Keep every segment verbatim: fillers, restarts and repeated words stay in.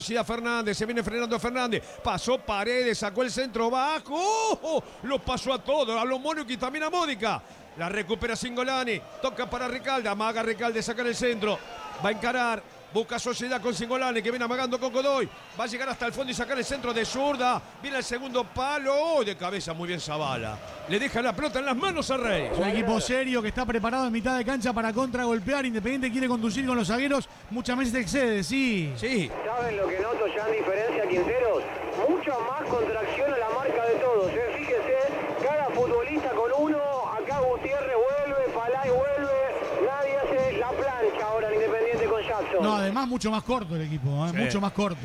Fernández, se viene frenando Fernández, pasó Paredes, sacó el centro bajo, ¡oh! Lo pasó a todos, a los Mónaco y también a Módica. La recupera Cingolani, toca para Recalde, amaga Recalde, saca el centro, va a encarar, busca sociedad con Cingolani que viene amagando con Godoy, va a llegar hasta el fondo y sacar el centro de zurda, viene el segundo palo, oh, de cabeza muy bien Zavala, le deja la pelota en las manos a Rey. Un equipo serio que está preparado en mitad de cancha para contragolpear. Independiente quiere conducir con los zagueros, muchas veces excede, sí. Sí. ¿Saben lo que noto ya en diferencia, Quinteros? Mucha más contracción a la marca de todos, ¿eh? Fíjese, cada futbolista con uno, acá Gutiérrez vuelve, Palay vuelve, nadie hace la plancha ahora en Independiente con Jackson. No, además mucho más corto el equipo, ¿eh? Sí. Mucho más corto.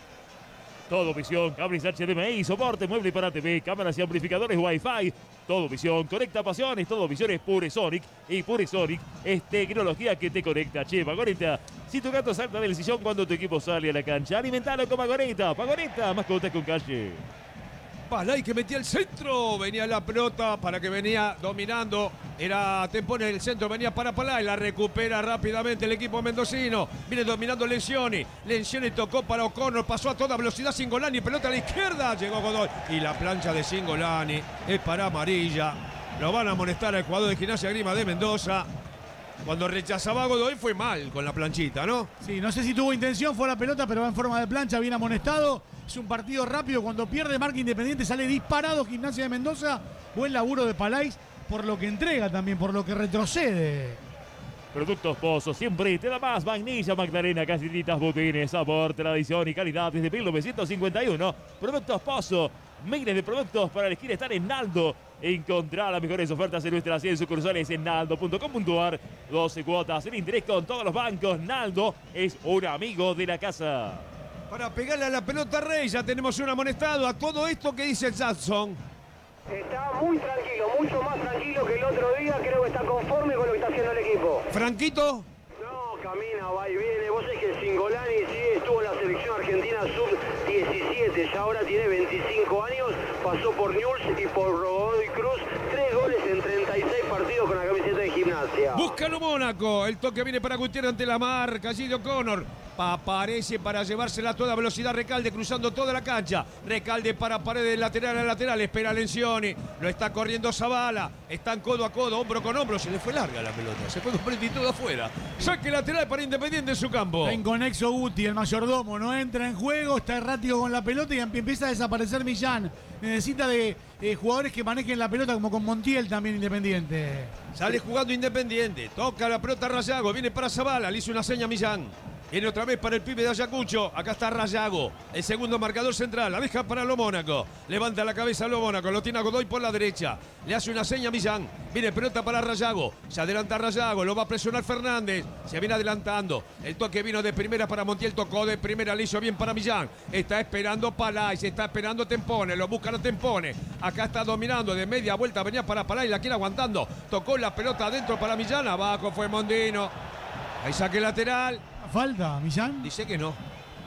Todo visión, cables H D M I, soporte, mueble para T V, cámaras y amplificadores Wi-Fi. Todo visión, conecta pasiones, todo visión es Puresonic. Y Puresonic es tecnología que te conecta. Che, Pagoneta, si tu gato salta del sillón cuando tu equipo sale a la cancha, alimentalo con Pagoneta. Pagoneta, mascotas con calle. Palay que metía el centro, venía la pelota para que venía dominando, era Tempone en el centro, venía para Palay, la recupera rápidamente el equipo mendocino, viene dominando Lencioni, Lencioni tocó para O'Connor, pasó a toda velocidad Cingolani, pelota a la izquierda, llegó Godoy y la plancha de Cingolani es para amarilla, lo van a amonestar al jugador de Gimnasia Grima de Mendoza. Cuando rechazaba a Godoy fue mal con la planchita, ¿no? Sí, no sé si tuvo intención, fue la pelota, pero va en forma de plancha, bien amonestado. Es un partido rápido, cuando pierde marca Independiente sale disparado Gimnasia de Mendoza. Buen laburo de Palais, por lo que entrega también, por lo que retrocede. Productos Pozo, siempre te da más. Vainilla, Magdalena, galletitas, botines, sabor, tradición y calidad desde mil novecientos cincuenta y uno. Productos Pozo, miles de productos para elegir estar en Naldo. Encontrá las mejores ofertas en nuestras cien sucursales en naldo punto com punto ar. doce cuotas en interés con todos los bancos. Naldo es un amigo de la casa. Para pegarle a la pelota a Rey, ya tenemos un amonestado. A todo esto que dice Jackson. Está muy tranquilo, mucho más tranquilo que el otro día, creo que está conforme con lo que está haciendo el equipo. Franquito. No, camina, va y viene. Vos sabés que Cingolani sí estuvo en la selección argentina sub diecisiete, ya ahora tiene veinticinco años, pasó por Newell's y por Godoy Cruz, tres goles en treinta y seis partidos con la camiseta de Gimnasia. Búscalo Mónaco, el toque viene para Gutiérrez ante la marca, allí de O'Connor. Aparece para llevársela a toda velocidad Recalde, cruzando toda la cancha. Recalde para Paredes, lateral a lateral, espera Lencioni, lo está corriendo Zavala, están codo a codo, hombro con hombro, se le fue larga la pelota, se fue con y todo afuera. Saque lateral para Independiente en su campo. Está inconexo Guti, el mayordomo, no entra en juego, está errático con la pelota y empieza a desaparecer Millán. Necesita de eh, jugadores que manejen la pelota, como con Montiel también Independiente. Sale jugando Independiente, toca la pelota Rayago, viene para Zavala, le hizo una seña a Millán. Viene otra vez para el pibe de Ayacucho. Acá está Rayago, el segundo marcador central. La deja para Lo Mónaco. Levanta la cabeza a Lo Mónaco. Lo tiene a Godoy por la derecha. Le hace una seña a Millán. Viene pelota para Rayago. Se adelanta Rayago. Lo va a presionar Fernández. Se viene adelantando. El toque vino de primera para Montiel. Tocó de primera. Le hizo bien para Millán. Está esperando Palay. Se está esperando Tempone. Lo busca a Tempone. Acá está dominando. De media vuelta venía para Palay. La quiere aguantando. Tocó la pelota adentro para Millán. Abajo fue Mondino. Ahí saque lateral. ¿Falta, Millán? Dice que no.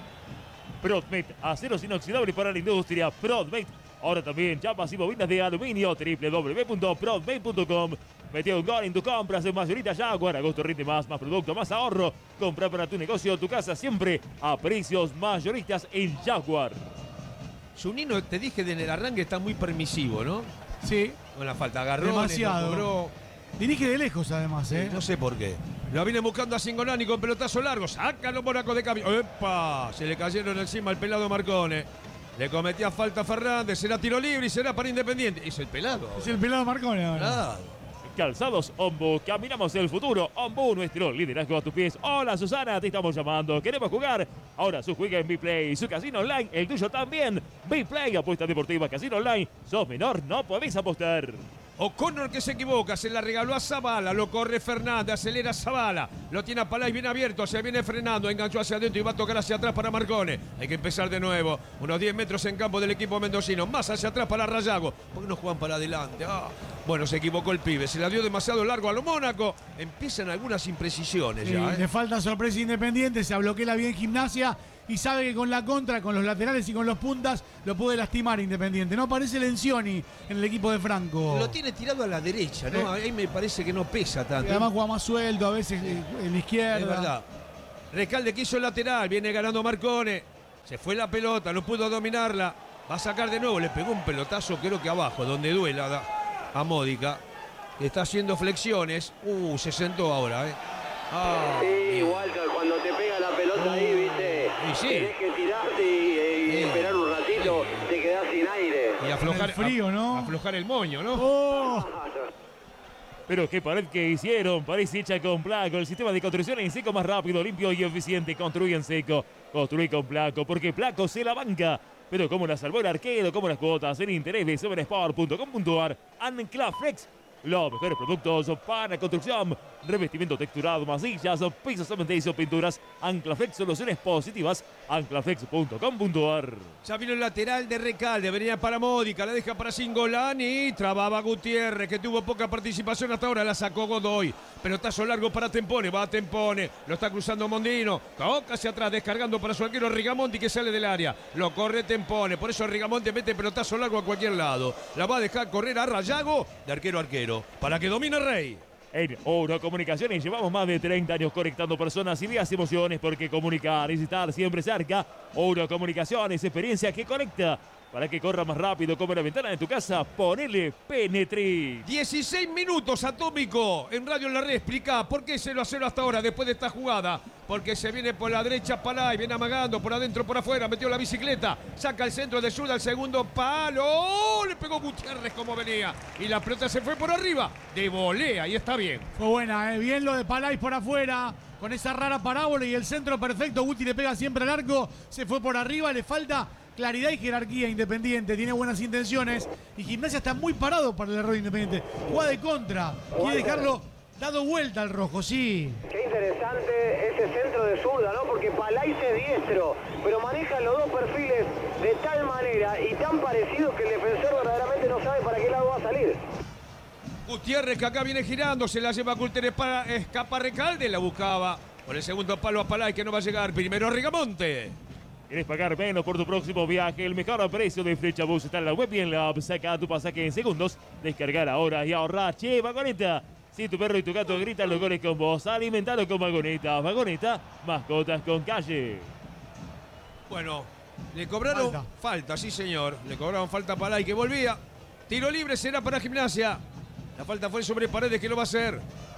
Prodmet, aceros inoxidables para la industria. Prodmet, ahora también chapas y bobinas de aluminio. doble u doble u doble u punto prodmet punto com. Mete un gol en tu compras en Mayorita Jaguar. Agosto rinde más, más producto, más ahorro. Compra para tu negocio, tu casa, siempre a precios mayoristas en Jaguar. Zunino, te dije desde el arranque, está muy permisivo, ¿no? Sí. Con la falta, agarró, demasiado. No cobró. Dirige de lejos además, ¿eh? No sé por qué. Lo viene buscando a Cingolani con pelotazo largo. Sácalo Mónaco de cambio. ¡Epa! Se le cayeron encima al pelado Marcone. Le cometía falta a Fernández. Será tiro libre y será para Independiente. Es el pelado. Es el pelado Marcone ahora. Pelado. Calzados Ombu, caminamos el futuro. Ombu, nuestro liderazgo a tus pies. Hola Susana, te estamos llamando. Queremos jugar. Ahora su juega en Bplay, su casino online, el tuyo también. Bplay, apuesta deportiva, casino online. Sos menor, no podéis apostar. O'Connor que se equivoca, se la regaló a Zavala, lo corre Fernández, acelera Zavala, lo tiene a Palay bien abierto, se viene frenando, enganchó hacia adentro y va a tocar hacia atrás para Marcone. Hay que empezar de nuevo, unos diez metros en campo del equipo mendocino, más hacia atrás para Rayago. ¿Por qué no juegan para adelante? Ah. Bueno, se equivocó el pibe, se la dio demasiado largo a Lo Mónaco. Empiezan algunas imprecisiones Sí, ya. ¿eh? Le falta sorpresa Independiente, se bloquea bien Gimnasia y sabe que con la contra, con los laterales y con los puntas, lo puede lastimar Independiente. No aparece Lencioni en el equipo de Franco. Lo tiene tirado a la derecha, ¿no? Ahí me parece que no pesa tanto. Y además juega más suelto, a veces en la izquierda. Es verdad. Recalde que hizo el lateral, viene ganando Marcone. Se fue la pelota, no pudo dominarla. Va a sacar de nuevo, le pegó un pelotazo creo que abajo, donde duela a Módica. Está haciendo flexiones. Uh, se sentó ahora, ¿eh? Ah, sí, Walter, cuando te pega la pelota ahí, viste, y sí. tenés que tirarte y, y Sí. esperar un ratito, Sí. te quedás sin aire. Y aflojar el frío, ¿no? Aflojar el moño, ¿no? ¡Oh! Pero qué pared que hicieron, pared hecha con Placo, el sistema de construcción en seco más rápido, limpio y eficiente. Construye en seco, construye con Placo, porque Placo se la banca. Pero cómo la salvó el arquero, cómo las cuotas en interés de seven sport punto com punto ar. Anclaflex, los mejores productos para construcción, revestimiento texturado, masillas, pisos cementicios, pinturas. Anclaflex, soluciones positivas, anclaflex punto com punto ar. Ya vino el lateral de Recalde, venía para Módica, la deja para Singolani, trababa Gutiérrez, que tuvo poca participación hasta ahora, la sacó Godoy. Pelotazo largo para Tempone, va a Tempone, lo está cruzando Mondino, toca hacia atrás, descargando para su arquero Rigamonti que sale del área. Lo corre Tempone, por eso Rigamonti mete pelotazo largo a cualquier lado. La va a dejar correr a Rayago, de arquero a arquero, para que domine Rey. En Oro Comunicaciones llevamos más de treinta años conectando personas, ideas y emociones, porque comunicar es estar siempre cerca. Oro Comunicaciones, experiencia que conecta. Para que corra más rápido como la ventana de tu casa, ponele Penetrix. dieciséis minutos Atómico en Radio La Red. Explica por qué cero a cero hasta ahora después de esta jugada. Porque se viene por la derecha Palay, viene amagando por adentro, por afuera, metió la bicicleta, saca el centro de zurda al segundo palo. ¡Oh! Le pegó Gutiérrez como venía. Y la pelota se fue por arriba. De volea y está bien. Fue buena, ¿eh? Bien lo de Palay por afuera, con esa rara parábola y el centro perfecto. Guti le pega siempre al arco, se fue por arriba, le falta claridad y jerarquía Independiente, tiene buenas intenciones y Gimnasia está muy parado para el error de Independiente. Juega de contra, quiere dejarlo dado vuelta al rojo, sí. Qué interesante ese centro de zurda, ¿no? Porque Palay es diestro, pero maneja los dos perfiles de tal manera y tan parecidos que el defensor verdaderamente no sabe para qué lado va a salir. Gutiérrez que acá viene girando, se la lleva Gutiérrez para escapa Recalde, la buscaba por el segundo palo a Palay que no va a llegar. Primero Rigamonte. ¿Quieres pagar menos por tu próximo viaje? El mejor precio de Flecha Bus está en la web y en la app. Saca tu pasaje en segundos, descargar ahora y ahorrar. Che, Vagoneta. Si tu perro y tu gato gritan los goles con vos, alimentalo con Vagoneta. Vagoneta, mascotas con calle. Bueno, le cobraron Falta. falta, sí señor. Le cobraron falta a Palay que volvía. Tiro libre será para Gimnasia. La falta fue sobre Paredes que lo va a hacer.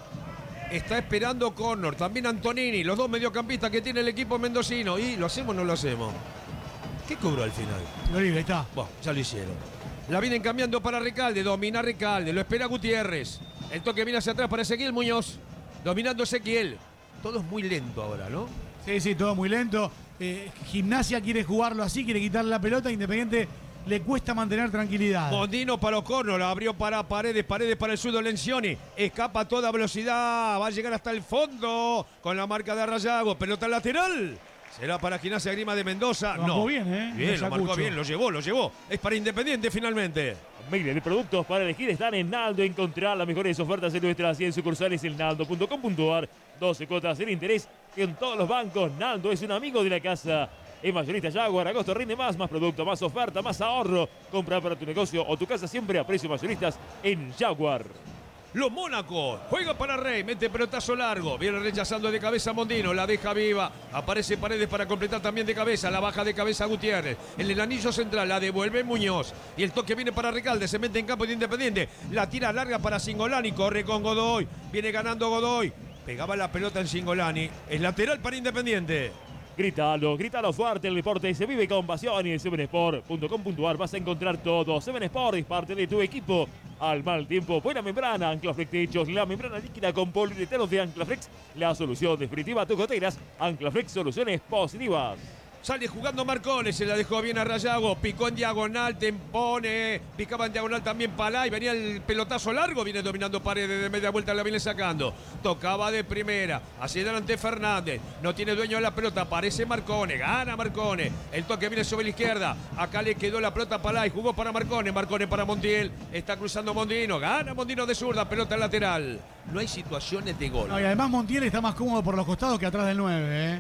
Está esperando Connor, también Antonini, los dos mediocampistas que tiene el equipo mendocino. ¿Y lo hacemos o no lo hacemos? ¿Qué cobró al final? Lo libre, ahí está. Bueno, ya lo hicieron. La vienen cambiando para Recalde, domina Recalde, lo espera Gutiérrez. El toque viene hacia atrás para Ezequiel Muñoz. Dominando Ezequiel. Todo es muy lento ahora, ¿no? Sí, sí, todo muy lento. Eh, Gimnasia quiere jugarlo así, quiere quitarle la pelota. Independiente le cuesta mantener tranquilidad. Mondino para Ocorno, la abrió para Paredes, Paredes para el sudo Lencioni. Escapa a toda velocidad, va a llegar hasta el fondo con la marca de Rayago. Pelota lateral. ¿Será para Gimnasia Grima de Mendoza? Lo marcó No. bien, ¿eh? Bien, lo marcó Ayacucho. bien, lo llevó, lo llevó. Es para Independiente finalmente. Miles de productos para elegir están en Naldo. Encontrar las mejores ofertas en nuestras cien sucursales en naldo punto com punto ar. doce cuotas sin interés en todos los bancos. Naldo es un amigo de la casa. En mayorista Jaguar, agosto rinde más, más producto, más oferta, más ahorro. Compra para tu negocio o tu casa siempre a precios mayoristas en Jaguar. Los Mónaco, juega para Rey, mete pelotazo largo, viene rechazando de cabeza Mondino, la deja viva, aparece Paredes para completar también de cabeza, la baja de cabeza Gutiérrez, en el anillo central la devuelve Muñoz, y el toque viene para Recalde, se mete en campo de Independiente, la tira larga para Singolani, corre con Godoy, viene ganando Godoy, pegaba la pelota en Singolani, es lateral para Independiente. Grítalo, grítalo fuerte, el deporte se vive con pasión y en seven sport punto com punto ar vas a encontrar todo. seven Sport es parte de tu equipo. Al mal tiempo, buena membrana, Anclaflex Techos, la membrana líquida con poliuretano de Anclaflex, la solución definitiva a tus goteras. Anclaflex, soluciones positivas. Sale jugando Marcone, se la dejó bien a Rayago, picó en diagonal, Tempone, picaba en diagonal también Palay, venía el pelotazo largo, viene dominando Paredes de media vuelta, la viene sacando, tocaba de primera, hacia adelante Fernández, no tiene dueño de la pelota, aparece Marcone, gana Marcone, el toque viene sobre la izquierda, acá le quedó la pelota a Palay, jugó para Marcone, Marcone para Montiel, está cruzando Mondino, gana Mondino de zurda, pelota lateral, no hay situaciones de gol. No, y además Montiel está más cómodo por los costados que atrás del nueve, ¿eh?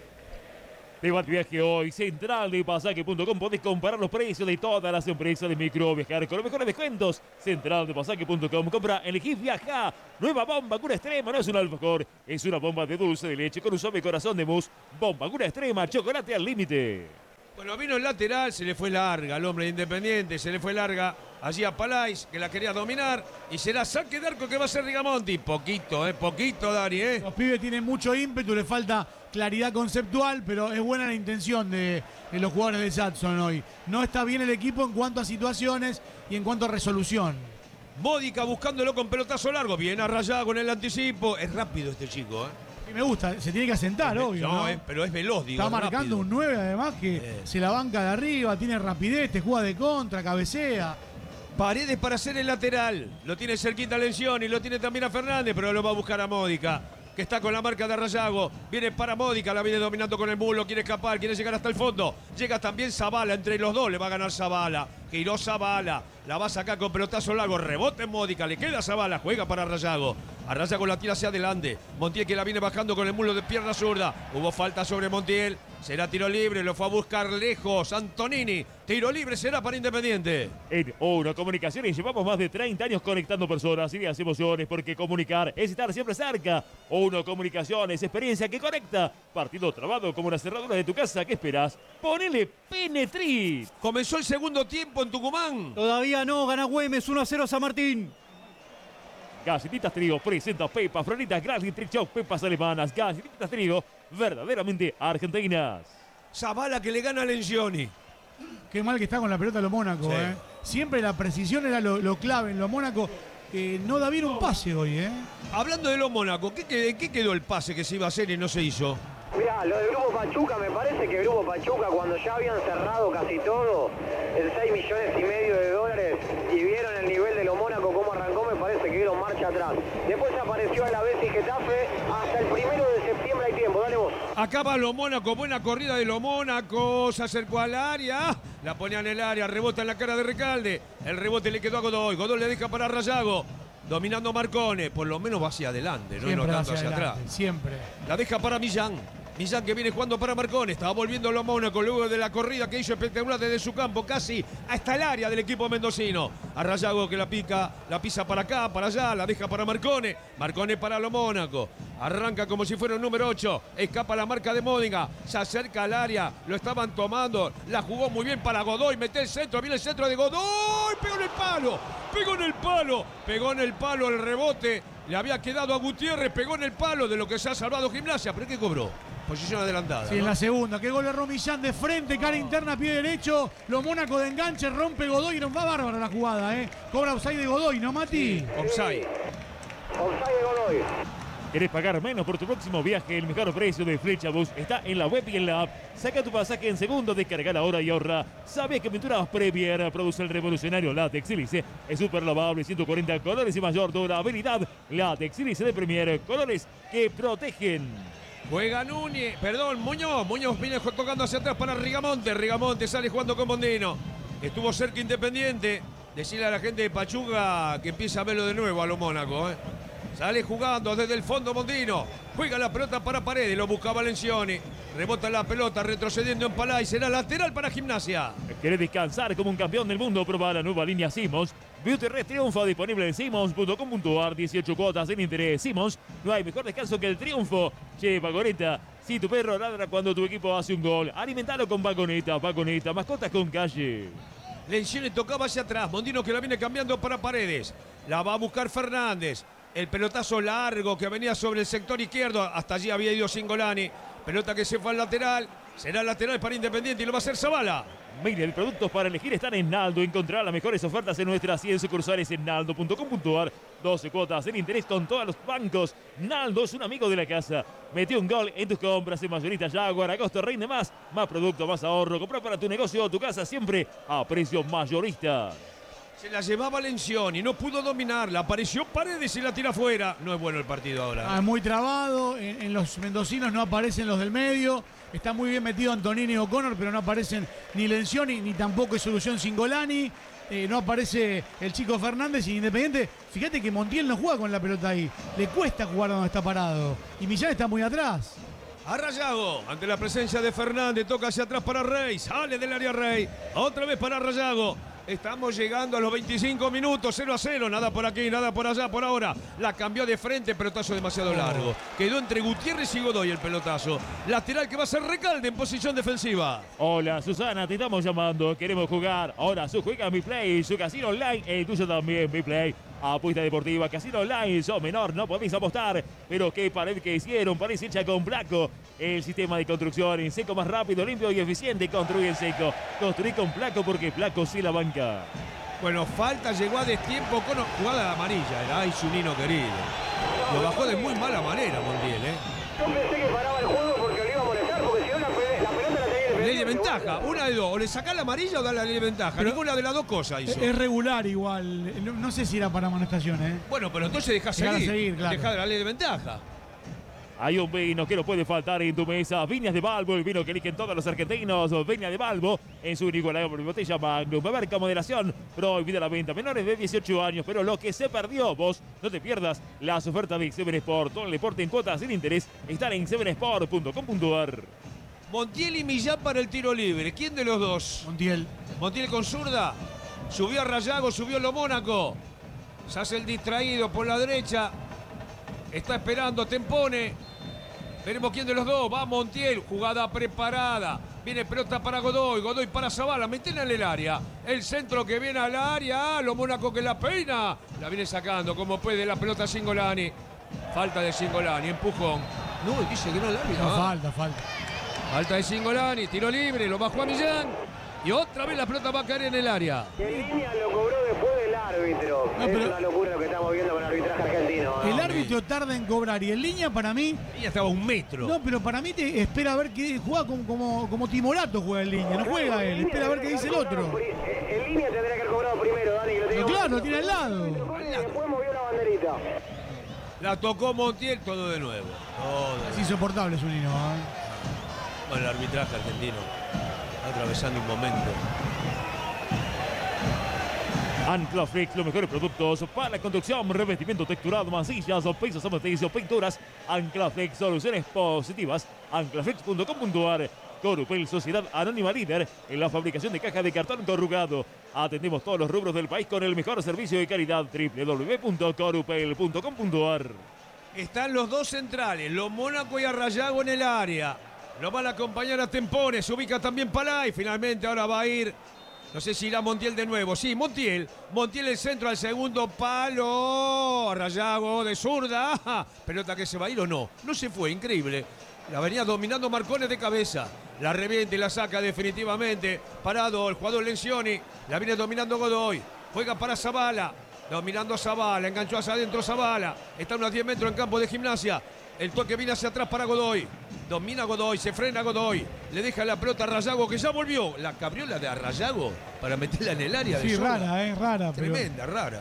Te va el viaje hoy, central de pasaje punto com. Podés comparar los precios de todas las empresas de micro, viajar con los mejores descuentos. central de pasaje punto com. Compra, elegí, viaja. Nueva bomba cura extrema, no es un alfajor, es una bomba de dulce de leche con un suave corazón de mousse. Bomba cura extrema, chocolate al límite. Bueno, vino el lateral, se le fue larga al hombre de Independiente, se le fue larga allí a Palais, que la quería dominar, y será saque de arco que va a hacer Rigamonti. Poquito, eh, poquito, Dani, eh. Los pibes tienen mucho ímpetu, le falta claridad conceptual, pero es buena la intención de, de los jugadores de Jadson hoy. No está bien el equipo en cuanto a situaciones y en cuanto a resolución. Módica buscándolo con pelotazo largo, bien arrayado con el anticipo. Es rápido este chico, eh. Y me gusta, se tiene que asentar, Es- obvio, no, ¿no? eh, pero es veloz, digo. Está es marcando rápido. un nueve además que Eh. se la banca de arriba, tiene rapidez, te juega de contra, cabecea. Paredes para hacer el lateral. Lo tiene cerquita Lencioni y lo tiene también a Fernández, pero lo va a buscar a Módica, que está con la marca de Rayago. Viene para Módica, la viene dominando con el mulo, quiere escapar, quiere llegar hasta el fondo. Llega también Zavala, entre los dos le va a ganar Zavala. Giró Zavala, la va a sacar con pelotazo largo, rebote en Módica, le queda Zavala, juega para Rayago. A Rayago la tira hacia adelante. Montiel que la viene bajando con el mulo de pierna zurda. Hubo falta sobre Montiel, será tiro libre, lo fue a buscar lejos Antonini. Tiro libre será para Independiente. En Uno Comunicaciones llevamos más de treinta años conectando personas y las emociones, porque comunicar es estar siempre cerca. Uno Comunicaciones, experiencia que conecta. Partido trabado como la cerradura de tu casa, ¿qué esperas? Ponele Penetrit. Comenzó el segundo tiempo en Tucumán. Todavía no, gana Güemes uno a cero San Martín. Galletitas Trigo presenta Pepa, Floritas, Gratis, Trichok, Pepas alemanas. Galletitas Trigo, verdaderamente argentinas. Zavala que le gana a Lencioni. Qué mal que está con la pelota lo Mónaco, Sí. ¿eh? Siempre la precisión era lo, lo clave en lo Mónaco. Eh, no da bien un pase hoy, ¿eh? Hablando de los Mónaco, ¿qué, qued- ¿en qué quedó el pase que se iba a hacer y no se hizo? Mirá, lo del Grupo Pachuca, me parece que Grupo Pachuca, cuando ya habían cerrado casi todo, en seis millones y medio de dólares, y vieron el nivel de lo Mónaco cómo arrancó, me parece que dieron marcha atrás. Después apareció a la vez y Getafe, hasta el primero de septiembre hay tiempo, dale vos. Acá va lo Mónaco, buena corrida de lo Mónaco, se acercó al área, la ponía en el área, rebota en la cara de Recalde, el rebote le quedó a Godoy, Godoy le deja para Rayago, dominando Marcone, por lo menos va hacia adelante, ¿no? Y no Siempre tanto hacia hacia adelante, atrás. siempre. La deja para Millán. Millán que viene jugando para Marcone. Estaba volviendo lo Mónaco luego de la corrida que hizo espectacular desde su campo, casi hasta el área del equipo mendocino. A Rayago que la pica, la pisa para acá, para allá, la deja para Marcone. Marcone para lo Mónaco. Arranca como si fuera el número ocho. Escapa la marca de Módica. Se acerca al área. Lo estaban tomando. La jugó muy bien para Godoy. Mete el centro. Viene el centro de Godoy. Pegó en el palo. Pegó en el palo. Pegó en el palo el rebote. Le había quedado a Gutiérrez. Pegó en el palo de lo que se ha salvado Gimnasia. ¿Pero qué cobró? Posición adelantada. Sí, en ¿no? la segunda. Qué gol de Romillán de frente, cara interna, pie derecho. Lo Mónaco de enganche, rompe Godoy. Y nos va bárbara la jugada, ¿eh? Cobra offside de Godoy, ¿no, Mati? Offside. Offside de Godoy. ¿Querés pagar menos por tu próximo viaje? El mejor precio de Flecha Bus está en la web y en la app. Saca tu pasaje en segundo, descarga ahora y ahorra. ¿Sabes que Pinturas Premier produce el revolucionario látex sílice? Es súper lavable, ciento cuarenta colores y mayor durabilidad. Látex sílice de Premier, colores que protegen. Juega Núñez, perdón, Muñoz. Muñoz viene tocando hacia atrás para Rigamonte. Rigamonte sale jugando con Mondino. Estuvo cerca Independiente. Decirle a la gente de Pachuca que empieza a verlo de nuevo a lo Mónaco, ¿eh? Sale jugando desde el fondo Mondino. Juega la pelota para Paredes. Lo buscaba Lencioni. Rebota la pelota retrocediendo en Palay. Será lateral para Gimnasia. ¿Querés descansar como un campeón del mundo? Prueba la nueva línea Simmons. Beauty Rest triunfo disponible en simmons punto com punto ar. dieciocho cuotas sin interés. Simmons, no hay mejor descanso que el triunfo. Che, Vagoneta, si tu perro ladra cuando tu equipo hace un gol, alimentalo con Vagoneta. Vagoneta, mascotas con calle. Lencioni tocaba hacia atrás. Mondino que la viene cambiando para Paredes. La va a buscar Fernández. El pelotazo largo que venía sobre el sector izquierdo. Hasta allí había ido Singolani. Pelota que se fue al lateral. Será lateral para Independiente y lo va a hacer Zavala. Mire, productos para elegir están en Naldo. Encontrará las mejores ofertas en nuestras cien sucursales en naldo punto com punto ar. doce cuotas en interés con todos los bancos. Naldo es un amigo de la casa. Metió un gol en tus compras en Mayorista Jaguar. Agosto rinde más. Más producto, más ahorro. Comprar para tu negocio o tu casa siempre a precios mayoristas. Se la llevaba Lencioni, no pudo dominarla. Apareció Paredes y la tira afuera. No es bueno el partido ahora. Ah, muy trabado. En, en los mendocinos no aparecen los del medio. Está muy bien metido Antonini y O'Connor, pero no aparecen ni Lencioni ni tampoco es solución Singolani. Eh, no aparece el chico Fernández y Independiente. Fíjate que Montiel no juega con la pelota ahí. Le cuesta jugar donde está parado. Y Millán está muy atrás. A Rayago, ante la presencia de Fernández, toca hacia atrás para Rey. Sale del área Rey. Otra vez para Rayago. Estamos llegando a los veinticinco minutos, cero a cero, nada por aquí, nada por allá, por ahora. La cambió de frente, pelotazo demasiado largo. Quedó entre Gutiérrez y Godoy el pelotazo. Lateral que va a ser Recalde en posición defensiva. Hola Susana, te estamos llamando, queremos jugar. Ahora su juega Mi Play, su casino online, el tuyo también, Mi Play. Apuesta deportiva, casino online, sos menor, no podéis apostar. Pero qué pared que hicieron, parece hecha con Placo. El sistema de construcción en seco más rápido, limpio y eficiente. Construye en seco. Construí con Placo porque Placo sí la banca. Bueno, falta, llegó a destiempo con jugada amarilla. Era ay, su Nino querido. Lo bajó de muy mala manera, Montiel, ¿eh? Yo pensé que paraba el juego porque lo iba a molestar, porque si no la, pe- la pelota la tenía Ley de ventaja, una de dos. O le sacás la amarilla o da la ley de ventaja. Pero- Ninguna de las dos cosas hizo. Es regular igual. No, no sé si era para amonestación, ¿eh? Bueno, pero entonces dejá Dejala seguir. seguir, claro. Dejá la ley de ventaja. Hay un vino que no puede faltar en tu mesa. Viñas de Balbo, el vino que eligen todos los argentinos. Viñas de Balbo en su inigualable botella Magnum. Marca moderación. Prohibida la venta. Menores de dieciocho años. Pero lo que se perdió, vos no te pierdas las ofertas de Seven Sport. Todo el deporte en cuotas sin interés. Están en seven sport punto com punto a r. Montiel y Millán para el tiro libre. ¿Quién de los dos? Montiel. Montiel con zurda. Subió a Rayago, subió Lo Mónaco. Se hace el distraído por la derecha. Está esperando, Tempone. Veremos quién de los dos. Va Montiel, jugada preparada. Viene pelota para Godoy, Godoy para Zavala. Metela en el área. El centro que viene al área. Lo Mónaco que la peina. La viene sacando como puede la pelota Cingolani. Falta de Cingolani, empujón. No, dice que no la árbitro. No, ¿ah? falta, falta. Falta de Cingolani, tiro libre, lo bajó a Millán. Y otra vez la pelota va a caer en el área. En línea lo cobró después del árbitro. No, es pero- una locura lo que estamos viendo con el arbitraje argentino. ¿no? El árbitro tarda en cobrar y en línea para mí. Ella estaba a un metro. No, pero para mí te espera a ver qué juega como, como, como Timorato juega en línea, no juega él, espera a ver qué dice el otro. En línea tendría que haber cobrado primero, Dani. Que lo tenía Pero claro, lo tiene al lado. Y después movió la banderita. La tocó Montiel, todo de nuevo. Todo. Es insoportable su niño. ¿eh? Bueno, el arbitraje argentino está atravesando un momento. Anclaflex, los mejores productos para la construcción, revestimiento texturado, masillas, pisos amarillos, pinturas. Anclaflex, soluciones positivas. Anclaflex punto com punto a r. Corupel, sociedad anónima líder en la fabricación de cajas de cartón corrugado. Atendemos todos los rubros del país con el mejor servicio de calidad. doble u doble u doble u punto corupel punto com punto a r. Están los dos centrales, Lo Mónaco y Arrayago en el área. Lo van a acompañar a Tempone, se ubica también Palay. Finalmente ahora va a ir, no sé si irá Montiel de nuevo. Sí, Montiel. Montiel el centro al segundo palo. Arrayago de zurda. ¡Ah! Pelota que se va a ir o no. No se fue, increíble. La venía dominando Marcones de cabeza. La revienta y la saca definitivamente. Parado el jugador Lencioni. La viene dominando Godoy. Juega para Zavala. Dominando a Zavala. Enganchó hacia adentro Zavala. Está a unos diez metros en campo de Gimnasia. El toque viene hacia atrás para Godoy. Domina Godoy, se frena Godoy. Le deja la pelota a Rayago que ya volvió. La cabriola de Rayago para meterla en el área. Sí, de zona. rara, eh, rara. Pero Tremenda, rara.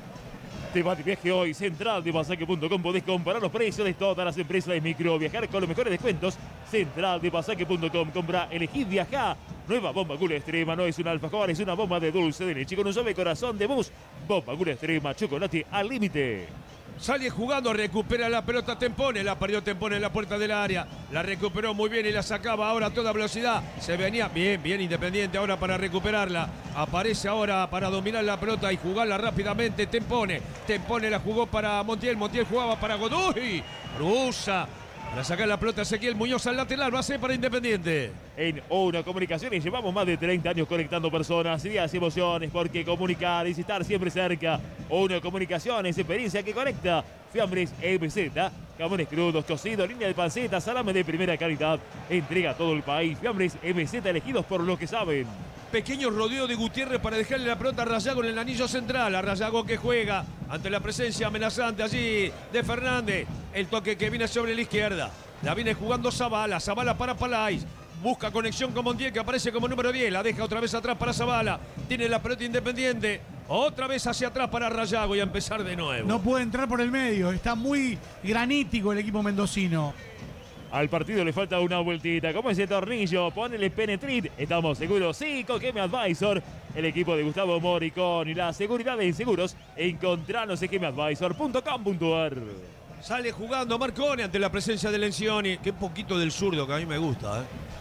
Te va de viaje hoy, central de pasaje punto com. Podés comparar los precios de todas las empresas de micro. Viajar con los mejores descuentos. central de pasaje punto com. Compra, elegí, viajá. Nueva bomba Gula Extrema. No es un alfajor, es una bomba de dulce de leche con un suave corazón de bus. Bomba Gula Extrema, chocolate al límite. Sale jugando, recupera la pelota Tempone, la perdió Tempone en la puerta del área, la recuperó muy bien y la sacaba ahora a toda velocidad, se venía bien, bien Independiente ahora para recuperarla, aparece ahora para dominar la pelota y jugarla rápidamente Tempone, Tempone la jugó para Montiel, Montiel jugaba para Godoy, Rusa, para sacar la pelota Ezequiel Muñoz al lateral, va a ser para Independiente. En Una Comunicaciones llevamos más de treinta años conectando personas, días y emociones, porque comunicar es estar siempre cerca. Una Comunicaciones, experiencia que conecta. Fiambres M Z, jamones crudos, cocidos, línea de panceta, salame de primera calidad. Entrega a todo el país. Fiambres M Z elegidos por los que saben. Pequeño rodeo de Gutiérrez para dejarle la pelota a Rayago en el anillo central. A Rayago que juega ante la presencia amenazante allí de Fernández. El toque que viene sobre la izquierda. La viene jugando Zavala. Zavala para Palais. Busca conexión con Montiel que aparece como número diez. La deja otra vez atrás para Zavala. Tiene la pelota Independiente. Otra vez hacia atrás para Rayago y a empezar de nuevo. no puede entrar por el medio. Está muy granítico el equipo mendocino. Al partido le falta una vueltita. Como ese tornillo, ponele Penetrit. Estamos seguros, sí, con Game Advisor. El equipo de Gustavo Moricón y la seguridad en seguros. Encontranos en game advisor punto com punto a r. Sale jugando Marcone ante la presencia de Lencioni. Qué poquito del zurdo que a mí me gusta, ¿eh?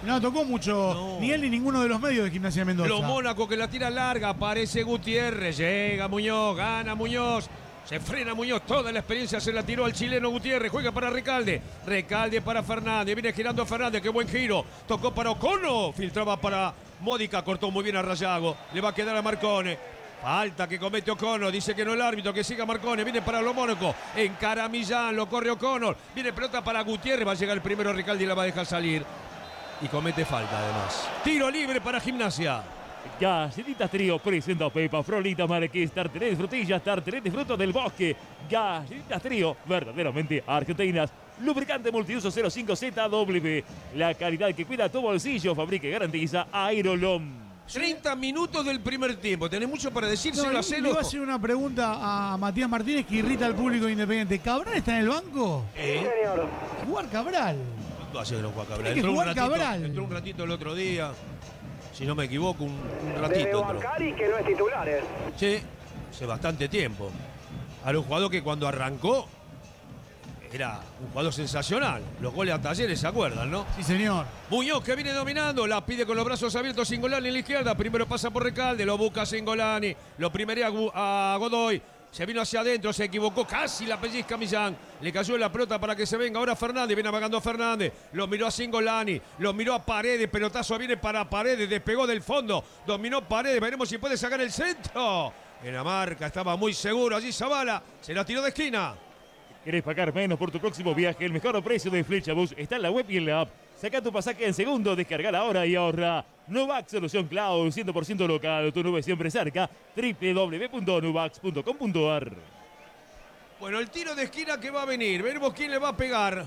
No tocó mucho No. ni él ni ninguno de los medios de Gimnasia de Mendoza. Lo Mónaco que la tira larga, aparece Gutiérrez, llega Muñoz, gana Muñoz. Se frena Muñoz, toda la experiencia se la tiró al chileno Gutiérrez, juega para Recalde, Recalde para Fernández, viene girando Fernández, qué buen giro, tocó para Ocono, filtraba para Módica, cortó muy bien a Rayago, le va a quedar a Marcone, falta que comete Ocono, dice que no el árbitro, que siga Marcone, viene para lo Mónaco, encara a Millán, lo corre Ocono, viene pelota para Gutiérrez, va a llegar el primero Recalde y la va a dejar salir, y comete falta además. Tiro libre para Gimnasia. Galletitas Trío presenta Pepa, Frolita Marqués, tartelé de frutillas, tartelé de frutos del bosque. Galletitas Trío, verdaderamente argentinas. Lubricante multiuso cero cinco Z W. La calidad que cuida tu bolsillo, fabrica y garantiza Aerolom. treinta minutos del primer tiempo. ¿Tenés mucho para decir? No, cero a le, cero. le voy a hacer una pregunta a Matías Martínez que irrita al público independiente. ¿Cabral está en el banco? ¿Eh? Señor. Jugar Cabral. ¿Cuándo hace que no juega Cabral? Tiene que Entró un, jugar ratito, Cabral. entró un ratito el otro día. Si no me equivoco, un, un De ratito entró. Bacari, que no es titular, ¿eh? Sí, hace bastante tiempo. Era un jugador que cuando arrancó era un jugador sensacional. Los goles a Talleres, ¿se acuerdan, no? Sí, señor. Muñoz que viene dominando, la pide con los brazos abiertos Singolani en la izquierda. Primero pasa por Recalde, lo busca Singolani. Lo primerea a Godoy. Se vino hacia adentro, se equivocó, casi la pellizca Millán. Le cayó la pelota para que se venga. Ahora Fernández, viene amagando Fernández. Lo miró a Singolani, lo miró a Paredes. Pelotazo viene para Paredes, despegó del fondo. Dominó Paredes, veremos si puede sacar el centro. En la marca, estaba muy seguro allí Zavala. Se la tiró de esquina. ¿Querés pagar menos por tu próximo viaje? El mejor precio de Flechabus está en la web y en la app. Saca tu pasaje en segundo, descarga ahora y ahorra. Nuvax Solución Cloud, cien por ciento local, tu nube siempre cerca. doble u doble u doble u punto nuvax punto com punto a r. Bueno, el tiro de esquina que va a venir. Veremos quién le va a pegar.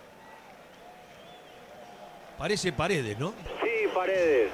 Parece Paredes, ¿no? Sí, Paredes.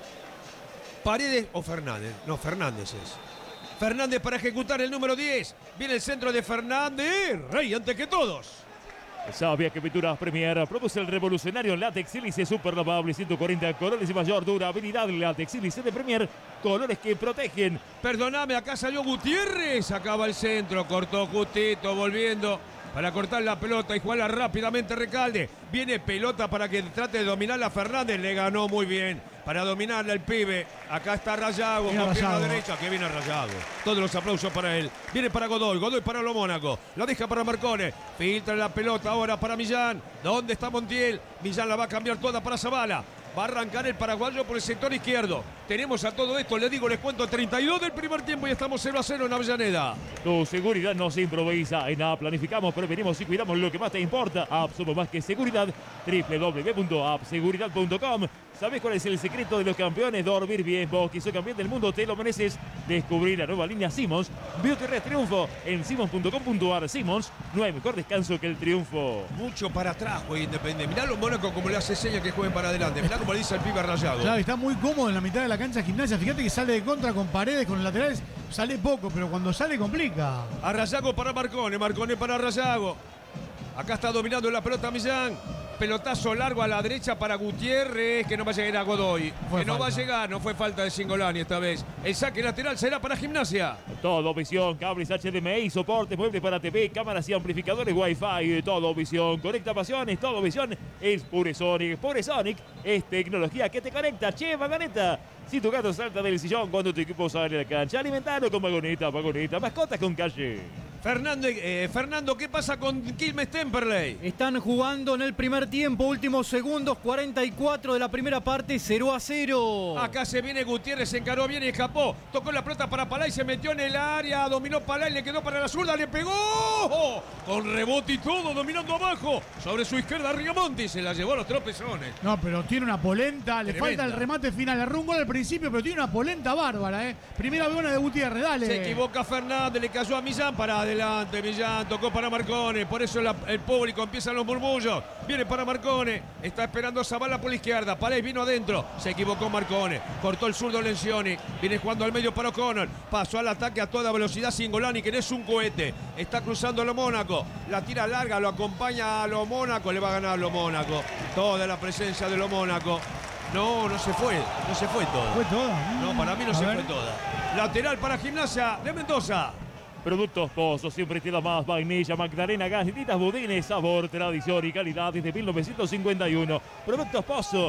Paredes o Fernández. No, Fernández es. Fernández para ejecutar el número diez. Viene el centro de Fernández. Rey antes que todos. Sabia que Pinturas Premier produce el revolucionario látex hélice super lavable, ciento cuarenta colores y mayor durabilidad. Látex hélice de Premier, colores que protegen. Perdóname, acá salió Gutiérrez. Acaba el centro, cortó justito, volviendo para cortar la pelota y jugarla rápidamente Recalde. Viene pelota para que trate de dominarla Fernández. Le ganó muy bien para dominarla el pibe. Acá está Rayago Mira con pierna Rayago. derecha. Que viene Rayago. Todos los aplausos para él. Viene para Godoy. Godoy para lo Mónaco. La deja para Marcone. Filtra la pelota ahora para Millán. ¿Dónde está Montiel? Millán la va a cambiar toda para Zavala. Va a arrancar el paraguayo por el sector izquierdo. Tenemos a todo esto, le digo, les cuento, treinta y dos del primer tiempo y estamos cero a cero en Avellaneda. Tu seguridad no se improvisa. En A planificamos, prevenimos y cuidamos lo que más te importa. App somos más que seguridad. doble u doble u doble u punto app seguridad punto com. ¿Sabes cuál es el secreto de los campeones? Dormir bien. Vos que sos campeón del mundo te lo mereces. Descubrir la nueva línea Simmons. Bioterres Triunfo en simmons punto com punto a r. Simmons, no hay mejor descanso que el triunfo. Mucho para atrás juega Independiente. Mirá los Mónaco como le hace seña que jueguen para adelante. Mirá como le dice al pibe Rayago. Claro, está muy cómodo en la mitad de la cancha de Gimnasia. Fíjate que sale de contra con Paredes, con los laterales. Sale poco, pero cuando sale complica. A Rayago para Marcone, Marcone para Rayago. Acá está dominando la pelota Millán. Pelotazo largo a la derecha para Gutiérrez, que no va a llegar a Godoy. Fue que no va a falta. llegar, no fue falta de Singolani esta vez. El saque lateral será para Gimnasia. Todo visión, cables H D M I, soporte, muebles para T V, cámaras y amplificadores Wi-Fi. Todo visión, conecta pasiones. Todo visión es Pure Sonic. Pure Sonic es tecnología que te conecta. Che, vagoneta. Si tu gato salta del sillón cuando tu equipo sale a la cancha, alimentalo con vagoneta, vagoneta, mascotas con calle. Fernando, eh, Fernando, ¿qué pasa con Quilmes Temperley? Están jugando en el primer tiempo, últimos segundos, cuarenta y cuatro de la primera parte, cero a cero. Acá se viene Gutiérrez, se encaró bien y escapó. Tocó la pelota para Palay, se metió en el área, dominó Palay, le quedó para la zurda, le pegó. Con rebote y todo, dominando abajo. Sobre su izquierda Rigamonti, se la llevó a los tropezones. No, pero tiene una polenta. Le Tremenda. falta el remate final. Le erró un gol al principio, pero tiene una polenta bárbara, ¿eh? Primera buena de Gutiérrez, dale. Se equivoca Fernández, le cayó a Millán para adelante. Millán tocó para Marcone, por eso la- el público empiezan los murmullos. Viene para Marcone, está esperando a Zavala por la izquierda. Palay vino adentro, se equivocó Marcone. Cortó el zurdo Lencioni, viene jugando al medio para O'Connor. Pasó al ataque a toda velocidad Singolani, que no es un cohete. Está cruzando lo Mónaco, la tira larga, lo acompaña a lo Mónaco, le va a ganar a lo Mónaco. Toda la presencia de lo Mónaco. No, no se fue, no se fue todo. Fue toda. No, para mí no A se ver. fue toda. Lateral para Gimnasia de Mendoza. Productos Pozo, siempre te da más. Vainilla, Magdalena, galletitas, budines, sabor, tradición y calidad desde mil novecientos cincuenta y uno. Productos Pozo,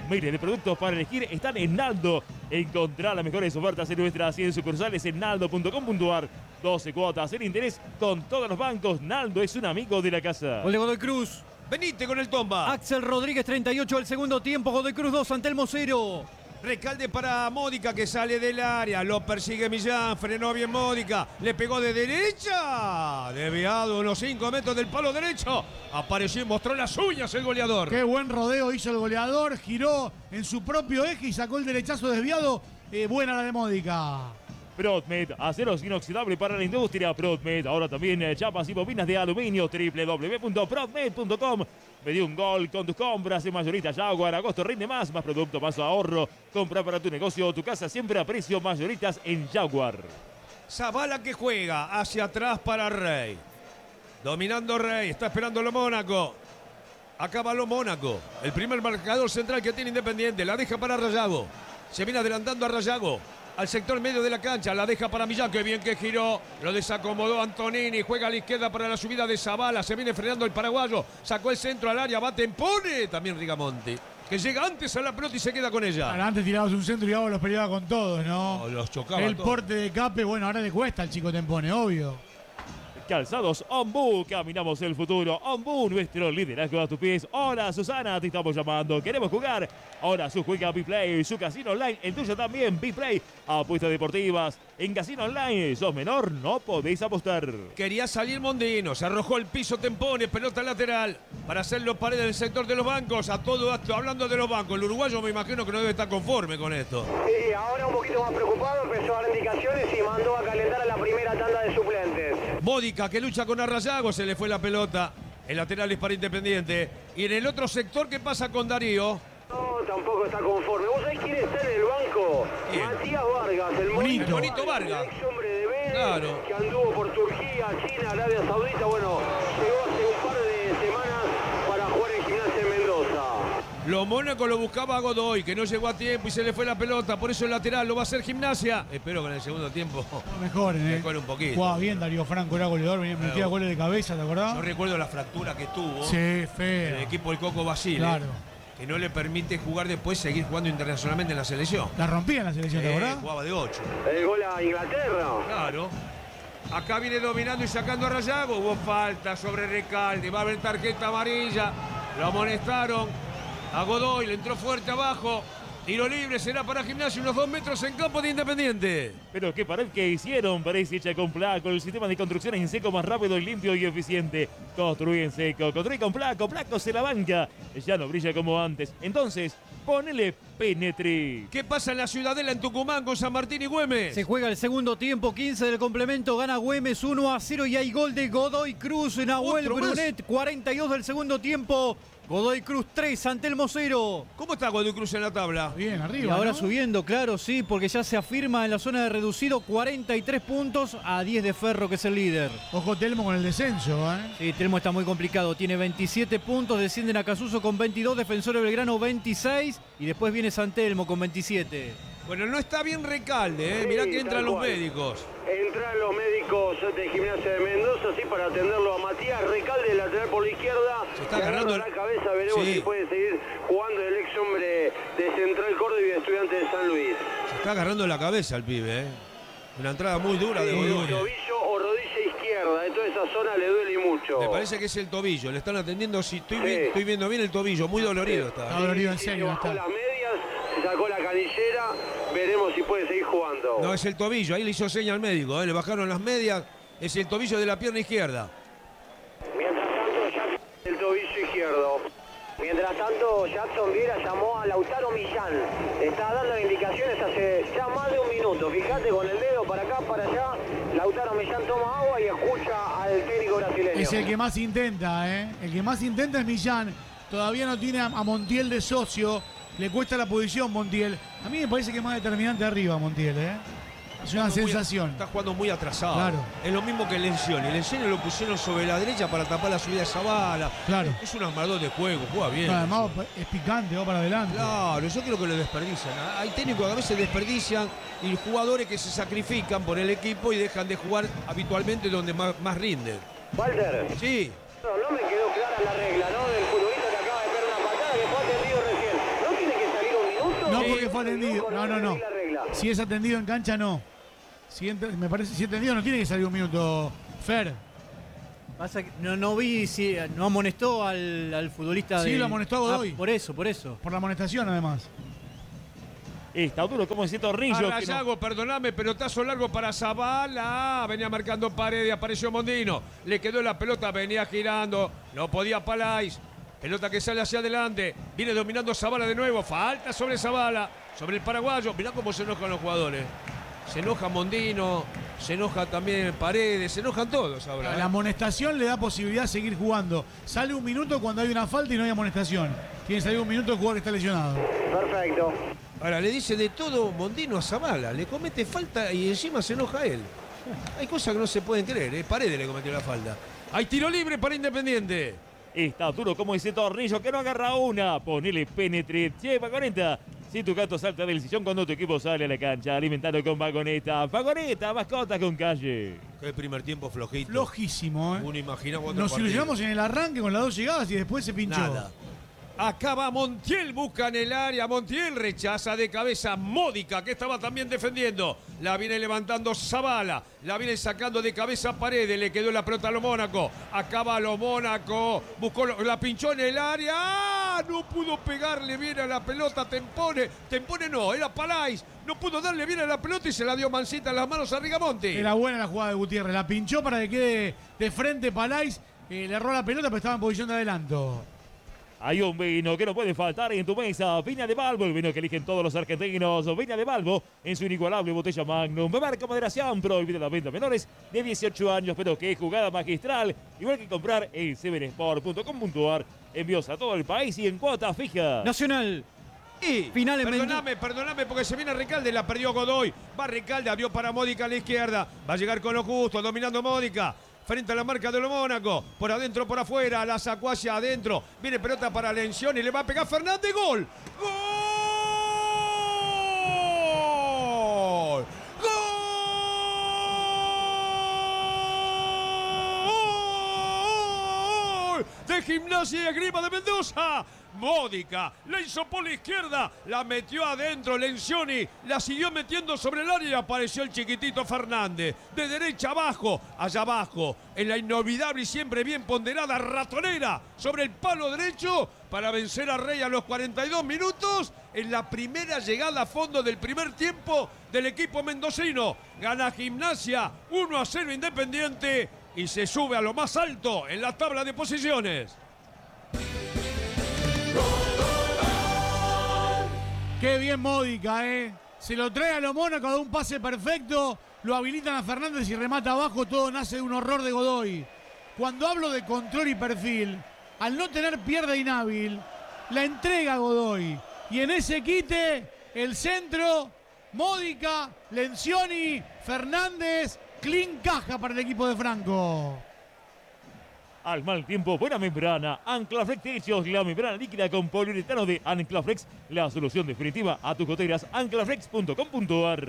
miles de productos para elegir están en Naldo. Encontrá las mejores ofertas en nuestras cien sucursales en naldo punto com punto ar. doce cuotas en interés con todos los bancos. Naldo es un amigo de la casa. Gol de Godoy Cruz. Venite con el Tomba. Axel Rodríguez, treinta y ocho del segundo tiempo. Godoy Cruz dos, San Telmo cero. Recalde para Módica que sale del área. Lo persigue Millán. Frenó bien Módica. Le pegó de derecha. Desviado unos cinco metros del palo derecho. Apareció y mostró las uñas el goleador. Qué buen rodeo hizo el goleador. Giró en su propio eje y sacó el derechazo desviado. Eh, buena la de Módica. Prodmed, aceros inoxidable para la industria. Prodmed, ahora también eh, chapas y bobinas de aluminio. doble u doble u doble u punto prodmed punto com. Pedí un gol con tus compras en Mayorista Jaguar. Agosto rinde más, más producto, más ahorro. Compra para tu negocio o tu casa siempre a precio Mayoritas en Jaguar. Zavala que juega hacia atrás para Rey. Dominando Rey, está esperando lo Mónaco. Acaba lo Mónaco. El primer marcador central que tiene Independiente. La deja para Rayago. Se viene adelantando a Rayago. Al sector medio de la cancha, la deja para Millán, que bien que giró, lo desacomodó Antonini, juega a la izquierda para la subida de Zavala, se viene frenando el paraguayo, sacó el centro al área, bate, impone, también Rigamonti, que llega antes a la pelota y se queda con ella. Ahora, antes tirabas un centro y Gabo los peleaba con todos, ¿no? No, los chocaba El todos. porte de Cape, bueno, ahora le cuesta al chico Tempone, obvio. Calzados Ombú, caminamos el futuro. Ombú, nuestro liderazgo a tus pies. Hola Susana, te estamos llamando. Queremos jugar. Ahora su juega Biplay, su casino online, el tuyo también, Biplay. Apuestas deportivas. En casino online, sos menor, no podéis apostar. Quería salir Mondino, se arrojó el piso Tempone, pelota lateral para hacer los paredes del sector de los bancos. A todo esto, hablando de los bancos, el uruguayo me imagino que no debe estar conforme con esto. Sí, ahora un poquito más preocupado, empezó a dar indicaciones y mandó a calentar a la primera tanda de suplentes. Módica que lucha con Arrayago, se le fue la pelota. El lateral es para Independiente. Y en el otro sector, ¿qué pasa con Darío? No, tampoco está conforme. ¿Vos sabés quién está en el banco? ¿Quién? Matías Vargas, el Bonito. Bonito Vargas. el ex hombre de Vélez, Claro. que anduvo por Turquía, China, Arabia Saudita. Bueno, llegó hace un par de semanas para jugar en Gimnasia de Mendoza. Lo Mónaco lo buscaba a Godoy, que no llegó a tiempo y se le fue la pelota. Por eso el lateral lo va a hacer Gimnasia. Espero que en el segundo tiempo No mejoren, ¿eh? mejore un poquito. Jugaba bien Darío Franco, era goleador, venía metía Claro. goles de cabeza, ¿te acordás? Yo recuerdo la fractura que tuvo Sí, en el feo. equipo del Coco Basile, Claro. que no le permite jugar después, seguir jugando internacionalmente en la selección. La rompía en la selección, ¿te Eh, acordás? jugaba de ocho. El gol a Inglaterra. Claro. Acá viene dominando y sacando a Rayago. Hubo falta sobre Recalde. Va a haber tarjeta amarilla. Lo amonestaron. A Godoy le entró fuerte abajo. Tiro libre será para Gimnasia, unos dos metros en campo de Independiente. Pero qué pared que hicieron, parece hecha con Placo, el sistema de construcciones en seco más rápido, y limpio y eficiente. Construye en seco, construye con Placo, Placo se la banca. Ya no brilla como antes. Entonces, ponele Penetri. ¿Qué pasa en la Ciudadela en Tucumán con San Martín y Güemes? Se juega el segundo tiempo, quince del complemento, gana Güemes uno a cero y hay gol de Godoy Cruz, Nahuel Otro más. Brunet, cuarenta y dos del segundo tiempo. Godoy Cruz tres, San Telmo cero. ¿Cómo está Godoy Cruz en la tabla? Bien, Y arriba. ahora ¿no? subiendo, claro, sí, porque ya se afirma en la zona de reducido, cuarenta y tres puntos a diez de Ferro, que es el líder. Ojo Telmo con el descenso, ¿eh? Sí, Telmo está muy complicado, tiene veintisiete puntos, descienden a Casuso con veintidós, Defensor de Belgrano veintiséis y después viene San Telmo con veintisiete. Bueno, no está bien Recalde, ¿eh? Sí, Mirá que tal entran los cual. médicos. Entran los médicos de Gimnasia de Mendoza, sí, para atenderlo a Matías Recalde, lateral por la izquierda. Se está Le agarrando agarra el- la cabeza, veremos Sí. si puede seguir jugando el ex hombre de Central Córdoba y de Estudiantes de San Luis. Se está agarrando la cabeza el pibe, ¿eh? Una entrada muy dura de Sí, Godoy. tobillo o rodilla izquierda, de toda esa zona le duele y mucho. Me parece que es el tobillo. Le están atendiendo. Si estoy, Sí. bien- estoy viendo bien el tobillo. Muy dolorido Está está. dolorido en Sí, serio, bajó está. las medias, se sacó la canillera, veremos si puede seguir jugando. No, es el tobillo. Ahí le hizo seña al médico. ¿eh? Le bajaron las medias. Es el tobillo de la pierna izquierda. Mientras tanto, Jackson, el tobillo izquierdo. Mientras tanto, Jackson Viera llamó a Lautaro Millán. Está dando indicaciones hace ya más de un minuto. Fíjate con el dedo para acá, para allá. Lautaro Millán toma agua y escucha al técnico brasileño. Es el que más intenta, ¿eh? El que más intenta es Millán. Todavía no tiene a, a Montiel de socio. Le cuesta la posición Montiel. A mí me parece que es más determinante arriba Montiel, ¿eh? Es una Jugando muy- sensación. está jugando muy atrasado. Claro. Es lo mismo que Lencioni. Lencioni lo pusieron sobre la derecha para tapar la subida de Zavala. Claro. Es un armador de juego. Juega bien. No, además es picante, va para adelante. Claro, yo creo que lo desperdician. Hay técnicos que a veces desperdician y jugadores que se sacrifican por el equipo y dejan de jugar habitualmente donde más, más rinden. Walter, Sí, no, no me quedó clara la regla, ¿no? Del futbolista que acaba de pegar una patada que fue atendido recién. ¿No tiene que fue atendido. No, no, no. Si es atendido en cancha, no. Si entra, me parece, si atendido no tiene que salir un minuto. Fer. Pasa que no, no vi si no amonestó al, al futbolista Sí, de... lo amonestó a Godoy. Ah, por eso, por eso. Por la amonestación, además. Está duro, como decía Torrillo. A Rayago, no... perdoname, pelotazo largo para Zavala. Venía marcando Paredes, apareció Mondino. Le quedó la pelota, venía girando. No podía Palais. Pelota que sale hacia adelante. Viene dominando Zavala de nuevo. Falta sobre Zavala. Sobre el paraguayo. Mirá cómo se enojan los jugadores. Se enoja Mondino. Se enoja también Paredes. Se enojan todos ahora. ¿eh? La amonestación le da posibilidad de seguir jugando. Sale un minuto cuando hay una falta y no hay amonestación. Tiene que salir un minuto el jugador que está lesionado. Perfecto. Ahora le dice de todo Mondino a Zavala. Le comete falta y encima se enoja él. Hay cosas que no se pueden creer. ¿eh? Paredes le cometió la falta. Hay tiro libre para Independiente. Está duro, como dice Torrillo, que no agarra una. Ponele penetre. Che, Vagoneta. Si tu gato salta del sillón cuando tu equipo sale a la cancha, alimentando con Vagoneta. Vagoneta, mascota con calle. Qué primer tiempo flojito. Flojísimo, ¿eh? Uno imagina cuando Nos ilusionamos en el arranque con las dos llegadas y después se pinchó. Nada. Acá va Montiel, busca en el área. Montiel rechaza de cabeza Módica, que estaba también defendiendo. La viene levantando Zavala. La viene sacando de cabeza Paredes. Le quedó la pelota a lo Mónaco. Acá va lo Mónaco. Buscó, la pinchó en el área. ¡Ah! No pudo pegarle bien a la pelota. Tempone. Tempone no, era Palais. No pudo darle bien a la pelota y se la dio Mancita en las manos a Rigamonti. Era buena la jugada de Gutiérrez. La pinchó para que quede de frente Palais. Eh, le erró la pelota, pero estaba en posición de adelanto. Hay un vino que no puede faltar en tu mesa. Viña de Balbo, el vino que eligen todos los argentinos. Viña de Balbo, en su inigualable botella Magnum. Beber con moderación, prohibida la venta a menores de dieciocho años. Pero qué jugada magistral. Igual que comprar en seven sport punto com punto ar. Envíos a todo el país y en cuota fija. Nacional. Y Final en perdóname, perdóname, porque se viene Recalde, la perdió Godoy. Va Recalde, abrió para Módica a la izquierda. Va a llegar con lo justo, dominando Módica. Frente a la marca de lo Mónaco. Por adentro, por afuera. La sacó hacia adentro. Viene pelota para Lencioni. Le va a pegar Fernández. ¡Gol! ¡Gol! ¡Gol! De Gimnasia y Esgrima de Mendoza. Módica, la hizo por la izquierda, la metió adentro Lencioni, la siguió metiendo sobre el área y apareció el chiquitito Fernández. De derecha abajo, allá abajo, en la inolvidable y siempre bien ponderada ratonera, sobre el palo derecho, para vencer a Rey a los cuarenta y dos minutos, en la primera llegada a fondo del primer tiempo del equipo mendocino. Gana Gimnasia, uno a cero Independiente, y se sube a lo más alto en la tabla de posiciones. Qué bien Módica, ¿eh? Se lo trae a lo Mónaco, da un pase perfecto. Lo habilitan a Fernández y remata abajo. Todo nace de un horror de Godoy. Cuando hablo de control y perfil, al no tener pierna inhábil, la entrega a Godoy. Y en ese quite, el centro, Módica, Lencioni, Fernández, clean caja para el equipo de Franco. Al mal tiempo, buena membrana. Anclaflex Techos, la membrana líquida con poliuretano de Anclaflex. La solución definitiva a tus goteras. anclaflex punto com punto ar.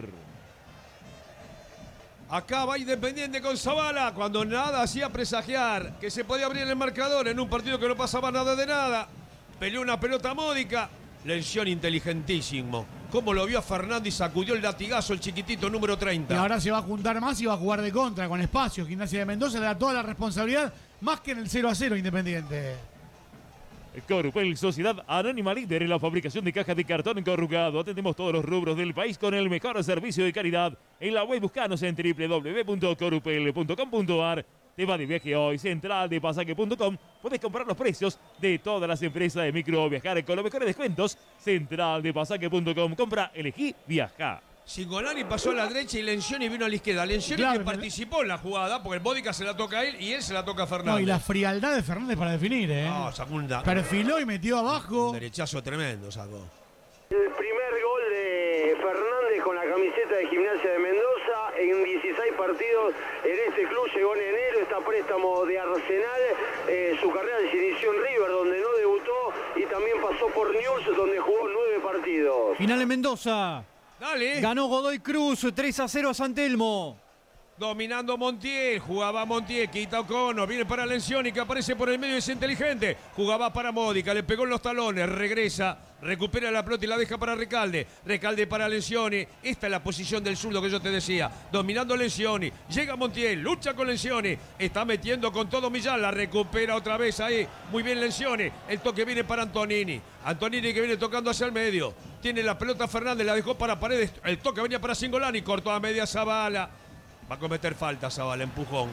Acá va Independiente con Zavala, cuando nada hacía presagiar que se podía abrir el marcador en un partido que no pasaba nada de nada. Peleó una pelota Módica. Lencioni inteligentísimo. Cómo lo vio a Fernández y sacudió el latigazo el chiquitito número treinta. Y ahora se va a juntar más y va a jugar de contra con espacio. Gimnasia de Mendoza le da toda la responsabilidad, más que en el cero a cero Independiente. Corupel, Sociedad Anónima líder en la fabricación de cajas de cartón corrugado. Atendemos todos los rubros del país con el mejor servicio de calidad. En la web buscanos en doble u doble u doble u punto corupel punto com punto ar. Te va de viaje hoy, central de pasaje punto com. Puedes comprar los precios de todas las empresas de micro viajar con los mejores descuentos. central de pasaje punto com. Compra, elegí, viaja. Singolani pasó a la derecha y Lencioni vino a la izquierda. Lencioni Claro, que participó en la jugada, porque el Módica se la toca a él y él se la toca a Fernández. No, y la frialdad de Fernández para definir, ¿eh? No, sacó un, Perfiló y metió abajo. un derechazo tremendo, sacó. El primer gol de Fernández con la camiseta de Gimnasia de Mendoza en dieciséis partidos en este club. Llegó en enero, está a préstamo de Arsenal. Eh, su carrera se inició en River, donde no debutó, y también pasó por Newell's, donde jugó nueve partidos. Final en Mendoza. Dale. Ganó Godoy Cruz tres a cero a San Telmo. Dominando Montiel, jugaba Montiel, quita Ocono, viene para Lencioni que aparece por el medio, es inteligente. Jugaba para Módica, le pegó en los talones, regresa, recupera la pelota y la deja para Recalde. Recalde para Lencioni, esta es la posición del zurdo que yo te decía. Dominando Lencioni, llega Montiel, lucha con Lencioni, está metiendo con todo Millán, la recupera otra vez ahí. Muy bien Lencioni, el toque viene para Antonini. Antonini que viene tocando hacia el medio. Tiene la pelota Fernández, la dejó para Paredes, el toque venía para Cingolani, cortó a media Zavala. Va a cometer falta Zavala, empujón.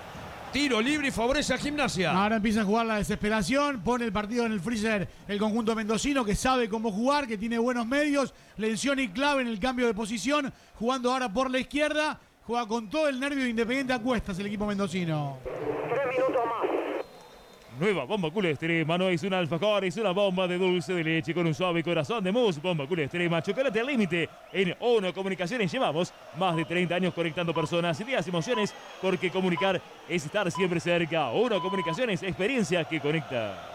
Tiro libre y favorece a Gimnasia. Ahora empieza a jugar la desesperación, pone el partido en el freezer el conjunto mendocino que sabe cómo jugar, que tiene buenos medios. Lencioni clave en el cambio de posición, jugando ahora por la izquierda. Juega con todo el nervio de Independiente a cuestas el equipo mendocino. Tres minutos más. Nueva bomba Cool Extrema, no es un alfajor, es una bomba de dulce de leche con un suave corazón de mousse. Bomba Cool Extrema, chocolate al límite. En ONO Comunicaciones llevamos más de treinta años conectando personas, ideas y emociones, porque comunicar es estar siempre cerca. ONO Comunicaciones, experiencia que conecta.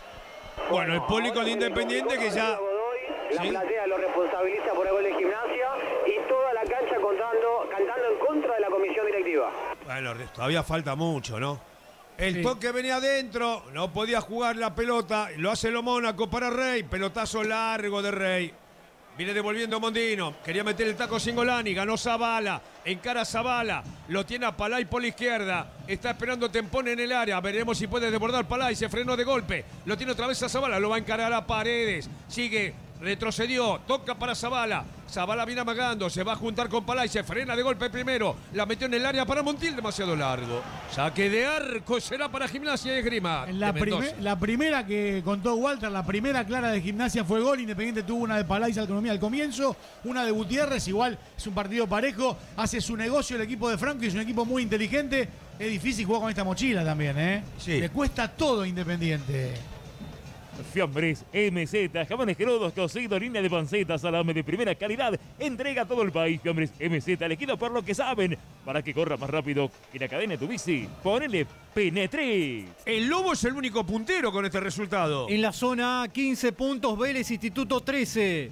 Bueno, el público de Independiente que ya... La ¿Sí? platea lo responsabiliza por el gol de Gimnasia y toda la cancha contando, cantando en contra de la comisión directiva. Bueno, todavía falta mucho, ¿no? El Sí. toque venía adentro, no podía jugar la pelota, lo hace lo Mónaco para Rey, pelotazo largo de Rey. Viene devolviendo Mondino, quería meter el taco Cingolani, ganó Zavala, encara Zavala, lo tiene a Palay por la izquierda, está esperando Tempone en el área, veremos si puede desbordar Palay, se frenó de golpe, lo tiene otra vez a Zavala, lo va a encarar a Paredes, sigue, retrocedió, toca para Zavala, Zavala viene amagando, se va a juntar con Palay, se frena de golpe primero, la metió en el área para Montiel, demasiado largo. Saque de arco será para Gimnasia y Esgrima. En la, de Mendoza. prime- la primera que contó Walter, la primera clara de Gimnasia fue gol. Independiente tuvo una de Palais al economía al comienzo, una de Gutiérrez, igual es un partido parejo. Hace su negocio el equipo de Franco y es un equipo muy inteligente. Es difícil jugar con esta mochila también, ¿eh? Sí. Le cuesta todo a Independiente. Fiambres M Z, jamones crudos, cocidos, línea de panceta, salame de primera calidad. Entrega a todo el país. Fiambres M Z, elegido por lo que saben. Para que corra más rápido que la cadena de tu bici. Ponele Penetrix. El Lobo es el único puntero con este resultado. En la zona A, quince puntos, Vélez Instituto trece.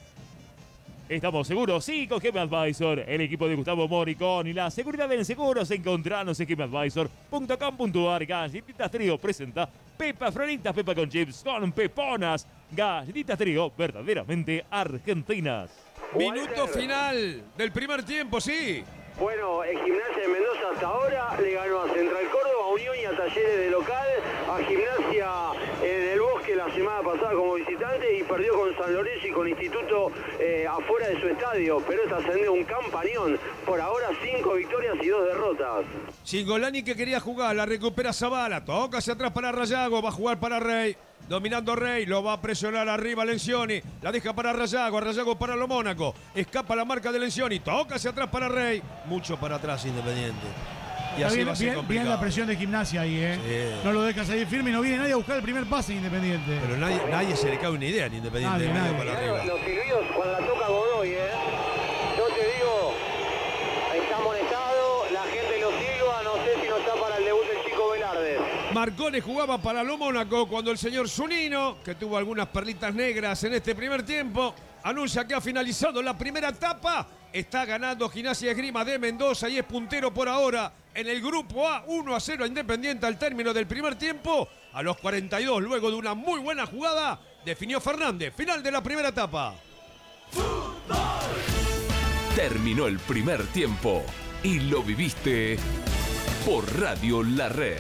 Estamos seguros, sí, con G M Advisor, el equipo de Gustavo Moricón y la seguridad en seguros. Encontranos en G M Advisor punto com punto ar. Galletitas Trío presenta Pepa Frolitas, Pepa con chips, con peponas. Galletitas Trío, verdaderamente argentinas. Minuto Walter. final del primer tiempo, sí. Bueno, el Gimnasia de Mendoza hasta ahora le ganó a Central Córdoba, a Unión y a Talleres de local, a Gimnasia en el Bosque la semana pasada como visitante y perdió con San Lorenzo y con Instituto eh, afuera de su estadio, pero está ascendiendo un campañón. Por ahora cinco victorias y dos derrotas. Cingolani que quería jugar, la recupera Zavala, toca hacia atrás para Rayago, va a jugar para Rey. Dominando Rey, lo va a presionar arriba Lencioni, la deja para Rayago, Rayago para lo Mónaco, escapa la marca de Lencioni, toca hacia atrás para Rey, mucho para atrás Independiente. Y Está así bien, va a ser bien- bien complicado. la presión de Gimnasia ahí, ¿eh? Sí. No lo deja salir firme y no viene nadie a buscar el primer pase Independiente. Pero nadie, nadie se le cae una idea en Independiente Nadie, de medio nadie. para Mirá arriba. los silbidos cuando la toca Godoy, ¿eh? Yo te digo, está amonestado, la gente lo silba, no sé si no está para el debut del Chico Velarde. Marcone jugaba para lo Mónaco cuando el señor Zunino, que tuvo algunas perlitas negras en este primer tiempo, anuncia que ha finalizado la primera etapa. Está ganando Gimnasia y Esgrima de Mendoza y es puntero por ahora en el grupo A, uno a cero a Independiente al término del primer tiempo. A los cuarenta y dos, luego de una muy buena jugada, definió Fernández. Final de la primera etapa. Terminó el primer tiempo y lo viviste por Radio La Red.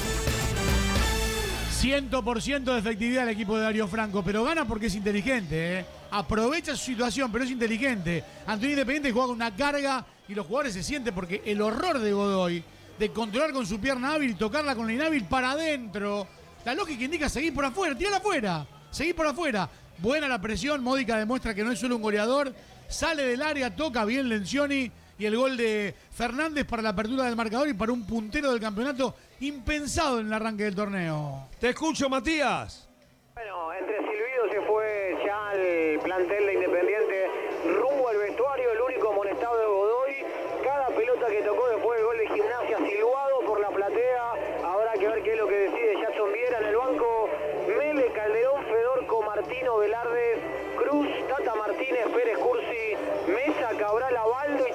cien por ciento de efectividad el equipo de Darío Franco, pero gana porque es inteligente, ¿eh? Aprovecha su situación, pero es inteligente. Antonio Independiente juega con una carga y los jugadores se sienten porque el horror de Godoy de controlar con su pierna hábil y tocarla con la inhábil para adentro. La lógica indica seguir por afuera, tirala afuera, seguir por afuera. Buena la presión, Módica demuestra que no es solo un goleador, sale del área, toca bien Lencioni y el gol de Fernández para la apertura del marcador y para un puntero del campeonato impensado en el arranque del torneo. Te escucho, Matías. Bueno, entre silbidos se fue ya el plantel de Independiente rumbo al vestuario, el único amonestado de Godoy. Cada pelota que tocó después del gol de Gimnasia silbado por la platea. Habrá que ver qué es lo que decide Jackson Viera en el banco. Mele, Calderón, Fedorco, Martino, Velarde, Cruz, Tata Martínez, Pérez Cursi, Mesa, Cabral, Abaldo y Chimia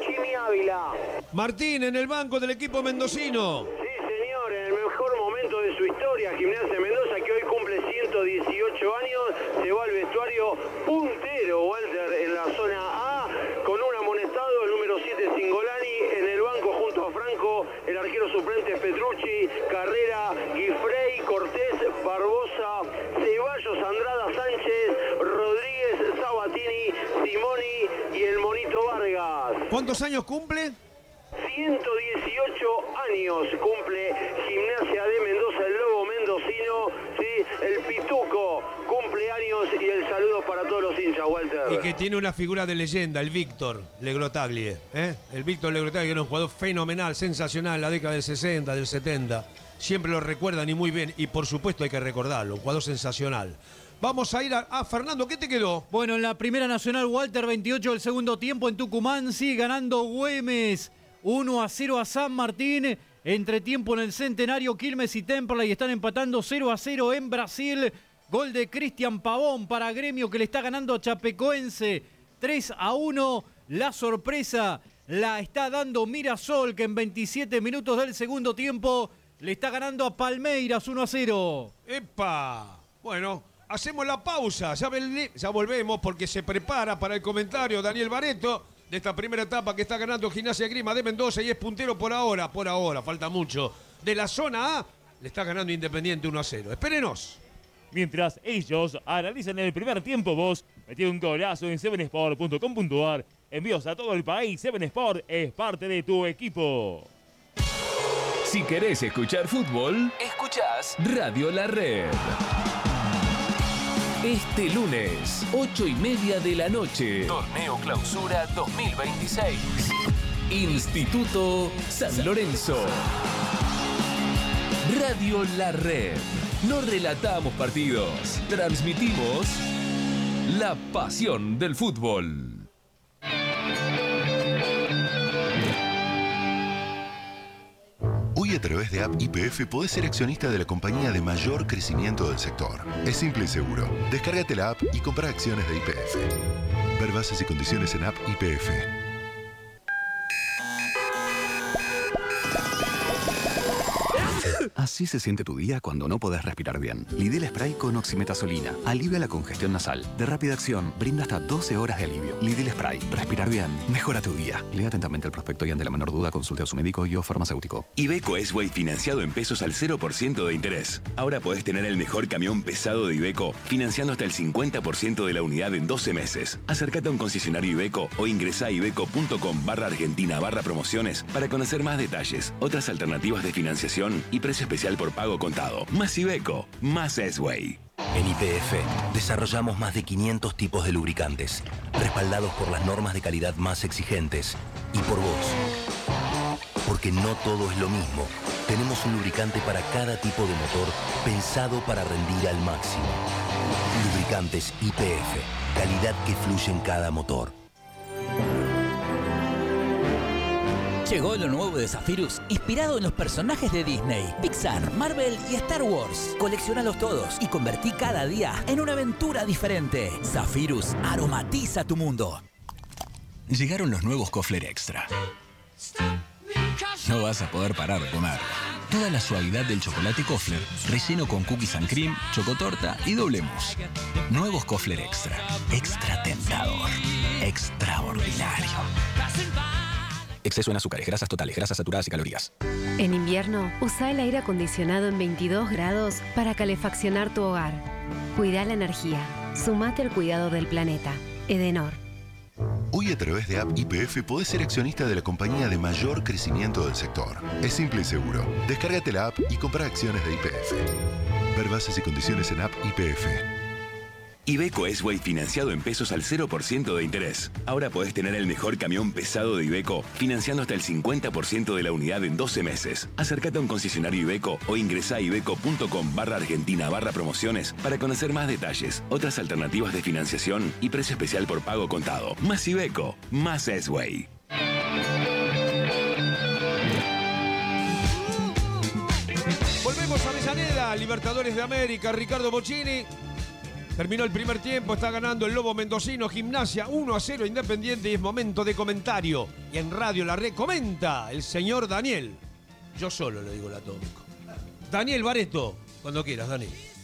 Ávila. Martín en el banco del equipo mendocino. Sí, señor, en el mejor momento de su historia, Gimnasia Mendoza, que hoy cumple ciento dieciocho años, se va al vestuario puntero, Walter, en la zona A, con un amonestado, el número siete, Singolani, en el banco junto a Franco, el arquero suplente Petrucci, Carrera, Guifrey, Cortés, Barbosa, Ceballos, Andrada, Sánchez, Rodríguez, Sabatini, Simoni y el Monito Vargas. ¿Cuántos años cumple? ciento dieciocho años cumple Gimnasia de Mendoza, el lobo mendocino, sí, el Pituco cumple años y el saludo para todos los hinchas, Walter. Y que tiene una figura de leyenda, el Víctor Legrotaglie. ¿eh? El Víctor Legrotaglie era un jugador fenomenal, sensacional, en la década del sesenta, del setenta. Siempre lo recuerdan y muy bien, y por supuesto hay que recordarlo, un jugador sensacional. Vamos a ir a, a Fernando, ¿qué te quedó? Bueno, en la Primera Nacional, Walter, veintiocho del segundo tiempo en Tucumán, sigue ganando Güemes. uno a cero a San Martín. Entretiempo en el Centenario, Quilmes y Temperley están empatando cero a cero en Brasil. Gol de Cristian Pavón para Gremio, que le está ganando a Chapecoense tres a uno. La sorpresa la está dando Mirasol, que en veintisiete minutos del segundo tiempo le está ganando a Palmeiras uno a cero. ¡Epa! Bueno, hacemos la pausa. Ya, vel- ya volvemos porque se prepara para el comentario Daniel Bareto de esta primera etapa que está ganando Gimnasia Grima de Mendoza y es puntero por ahora, por ahora, falta mucho. De la zona A, le está ganando Independiente uno a cero. Espérenos. Mientras ellos analizan el primer tiempo, vos metió un golazo en seven sport punto com punto a r. Envíos a todo el país. Seven Sport es parte de tu equipo. Si querés escuchar fútbol, escuchás Radio La Red. Este lunes, ocho y media de la noche. Torneo Clausura dos mil veintiséis. Instituto San Lorenzo. Radio La Red. No relatamos partidos, transmitimos la pasión del fútbol. Hoy a través de App Y P F podés ser accionista de la compañía de mayor crecimiento del sector. Es simple y seguro. Descárgate la app y compra acciones de Y P F. Ver bases y condiciones en App Y P F. Así se siente tu día cuando no podés respirar bien. Lidl Spray con oximetazolina. Alivia la congestión nasal. De rápida acción, brinda hasta doce horas de alivio. Lidl Spray. Respirar bien. Mejora tu día. Lea atentamente el prospecto y ante la menor duda consulte a su médico y o farmacéutico. Iveco S-Way financiado en pesos al cero por ciento de interés. Ahora podés tener el mejor camión pesado de Iveco financiando hasta el cincuenta por ciento de la unidad en doce meses. Acércate a un concesionario Iveco o ingresá a iveco.com barra argentina barra promociones para conocer más detalles, otras alternativas de financiación y precio especial por pago contado. Más Iveco, más S-Way. En Y P F desarrollamos más de quinientos tipos de lubricantes, respaldados por las normas de calidad más exigentes y por vos. Porque no todo es lo mismo. Tenemos un lubricante para cada tipo de motor pensado para rendir al máximo. Lubricantes Y P F, calidad que fluye en cada motor. Llegó lo nuevo de Zephyrus, inspirado en los personajes de Disney, Pixar, Marvel y Star Wars. Colecciónalos todos y convertí cada día en una aventura diferente. Zephyrus aromatiza tu mundo. Llegaron los nuevos Kofler Extra. No vas a poder parar de comer. Toda la suavidad del chocolate Kofler, relleno con cookies and cream, chocotorta y doble mousse. Nuevos Kofler Extra. Extra tentador. Extraordinario. Exceso en azúcares, grasas totales, grasas saturadas y calorías. En invierno, usa el aire acondicionado en veintidós grados para calefaccionar tu hogar. Cuida la energía. Sumate al cuidado del planeta. Edenor. Hoy a través de App Y P F podés ser accionista de la compañía de mayor crecimiento del sector. Es simple y seguro. Descárgate la app y compra acciones de Y P F. Ver bases y condiciones en App Y P F. Iveco S-Way financiado en pesos al cero por ciento de interés. Ahora podés tener el mejor camión pesado de Iveco financiando hasta el cincuenta por ciento de la unidad en doce meses. Acércate a un concesionario Iveco o ingresá a iveco.com barra argentina barra promociones para conocer más detalles, otras alternativas de financiación y precio especial por pago contado. Más Iveco, más S-Way. Volvemos a Avellaneda, Libertadores de América, Ricardo Bocchini. Terminó el primer tiempo, está ganando el Lobo Mendocino, Gimnasia uno a cero Independiente y es momento de comentario. Y en Radio La Red comenta el señor Daniel. Yo solo le digo el atómico. Daniel Bareto, cuando quieras, Dani.